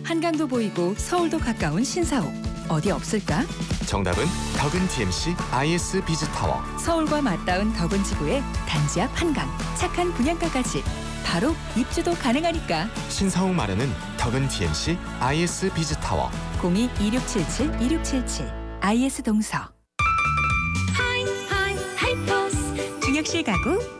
한강도 보이고 서울도 가까운 신사옥. 어디 없을까? 정답은 덕은 DMC IS 비즈타워. 서울과 맞닿은 덕은 지구에 단지 앞 한강, 착한 분양가까지. 바로 입주도 가능하니까. 신사옥 마련은 덕은 DMC IS 비즈타워. 02-2677-2677 IS 동서. 하이퍼스 중역실 가구